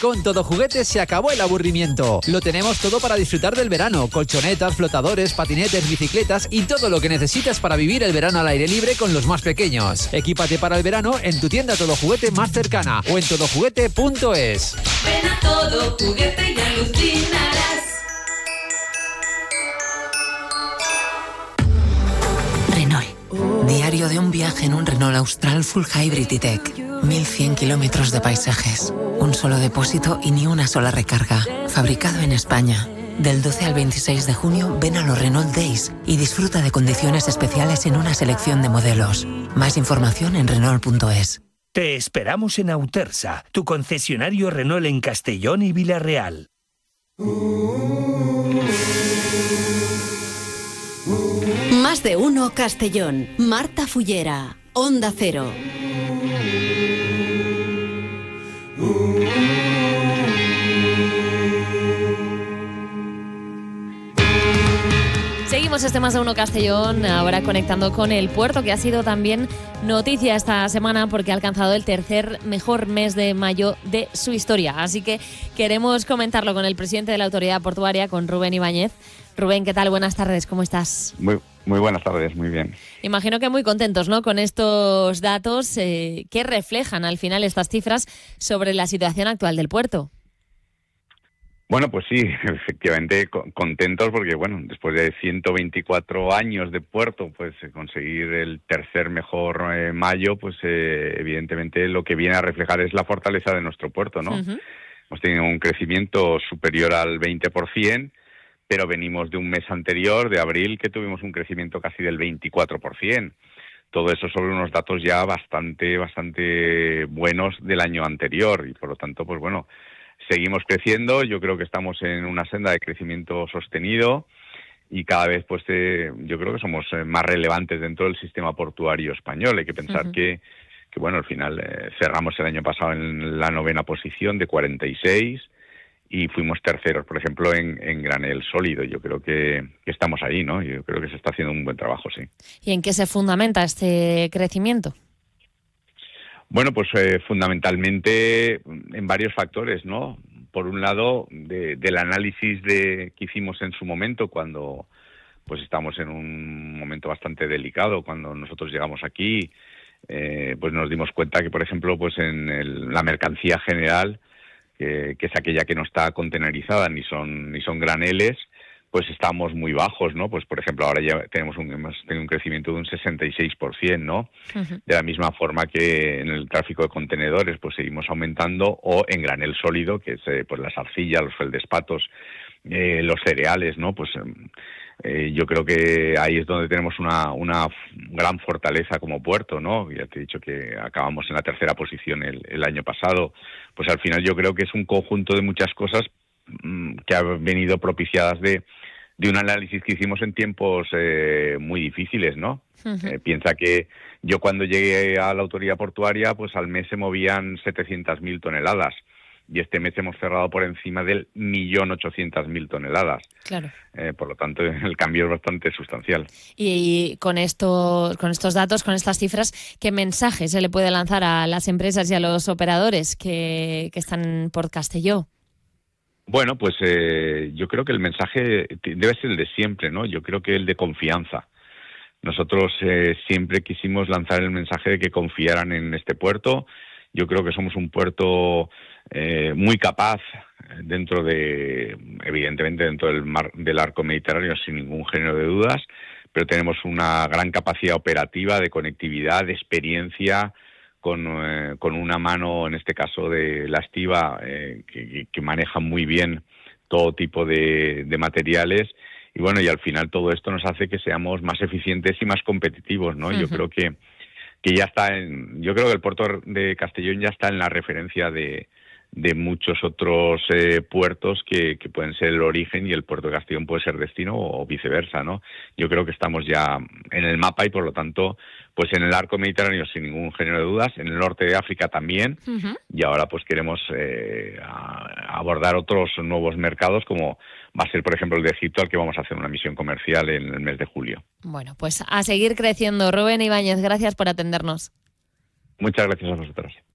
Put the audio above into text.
Con Todo Juguete se acabó el aburrimiento. Lo tenemos todo para disfrutar del verano. Colchonetas, flotadores, patinetes, bicicletas y todo lo que necesitas para vivir el verano al aire libre con los más pequeños. Equípate para el verano en tu tienda Todo Juguete más cercana o en todojuguete.es. Ven a Todo Juguete y alucinarás. Renault. Diario de un viaje en un Renault Austral Full Hybrid E-Tech. 1100 kilómetros de paisajes. Un solo depósito y ni una sola recarga. Fabricado en España. Del 12 al 26 de junio ven a los Renault Days y disfruta de condiciones especiales en una selección de modelos. Más información en Renault.es. Te esperamos en Autersa, tu concesionario Renault en Castellón y Villarreal. Más de uno Castellón. Marta Fullera, Onda Cero. Seguimos este Más de Uno Castellón, ahora conectando con el puerto, que ha sido también noticia esta semana porque ha alcanzado el tercer mejor mes de mayo de su historia. Así que queremos comentarlo con el presidente de la Autoridad Portuaria, con Rubén Ibáñez. Rubén, ¿qué tal? Buenas tardes, ¿cómo estás? Muy buenas tardes, muy bien. Imagino que muy contentos, ¿no?, con estos datos que reflejan al final estas cifras sobre la situación actual del puerto. Bueno, pues sí, efectivamente contentos porque, bueno, después de 124 años de puerto, pues conseguir el tercer mejor mayo, pues evidentemente lo que viene a reflejar es la fortaleza de nuestro puerto, ¿no? Uh-huh. Hemos tenido un crecimiento superior al 20%, pero venimos de un mes anterior, de abril, que tuvimos un crecimiento casi del 24%. Todo eso sobre unos datos ya bastante buenos del año anterior y, por lo tanto, pues bueno, seguimos creciendo. Yo creo que estamos en una senda de crecimiento sostenido y cada vez pues yo creo que somos más relevantes dentro del sistema portuario español. Hay que pensar uh-huh. que bueno, al final cerramos el año pasado en la 9ª posición de 46 y fuimos terceros, por ejemplo, en granel sólido. Yo creo que estamos ahí, ¿no? Yo creo que se está haciendo un buen trabajo, sí. ¿Y en qué se fundamenta este crecimiento? Bueno, pues fundamentalmente en varios factores, ¿no? Por un lado, del análisis que hicimos en su momento, cuando pues estamos en un momento bastante delicado, cuando nosotros llegamos aquí, pues nos dimos cuenta que, por ejemplo, pues en la mercancía general, que es aquella que no está contenerizada ni son graneles, pues estamos muy bajos, ¿no? Pues, por ejemplo, ahora ya hemos tenido un crecimiento de un 66%, ¿no? Uh-huh. De la misma forma que en el tráfico de contenedores, pues seguimos aumentando, o en granel sólido, que es pues las arcillas, los feldespatos, los cereales, ¿no? Pues yo creo que ahí es donde tenemos una gran fortaleza como puerto, ¿no? Ya te he dicho que acabamos en la 3ª posición el año pasado. Pues al final yo creo que es un conjunto de muchas cosas que han venido propiciadas de un análisis que hicimos en tiempos muy difíciles, ¿no? Uh-huh. Piensa que yo cuando llegué a la autoridad portuaria, pues al mes se movían 700.000 toneladas y este mes hemos cerrado por encima del 1.800.000 toneladas. Claro. Por lo tanto, el cambio es bastante sustancial. Y con estos datos, con estas cifras, ¿qué mensaje se le puede lanzar a las empresas y a los operadores que están por Castelló? Bueno, pues yo creo que el mensaje debe ser el de siempre, ¿no? Yo creo que el de confianza. Nosotros siempre quisimos lanzar el mensaje de que confiaran en este puerto. Yo creo que somos un puerto muy capaz evidentemente dentro del arco mediterráneo, sin ningún género de dudas, pero tenemos una gran capacidad operativa de conectividad, de experiencia, con una mano, en este caso de la estiba, que maneja muy bien todo tipo de materiales. Y bueno, y al final todo esto nos hace que seamos más eficientes y más competitivos, ¿no? Uh-huh. Yo creo que ya está yo creo que el puerto de Castellón ya está en la referencia de muchos otros puertos que pueden ser el origen, y el puerto de Castellón puede ser destino o viceversa, ¿no? Yo creo que estamos ya en el mapa y, por lo tanto, pues en el arco mediterráneo sin ningún género de dudas, en el norte de África también, uh-huh. Y ahora pues queremos abordar otros nuevos mercados, como va a ser, por ejemplo, el de Egipto, al que vamos a hacer una misión comercial en el mes de julio. Bueno, pues a seguir creciendo. Rubén Ibáñez, gracias por atendernos. Muchas gracias a vosotros.